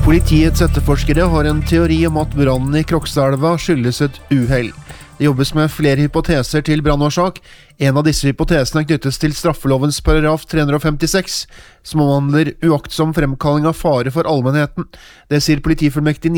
Politiets etterforskere har en teori om at brannen i Krokstadelva skyldes et uhell. Det jobbes med flere hypoteser til brannårsak. En av disse hypotesene knyttes til straffelovens paragraf 356, som omhandler uaktsom fremkalling av fare for allmennheten. Det sier politifullmektig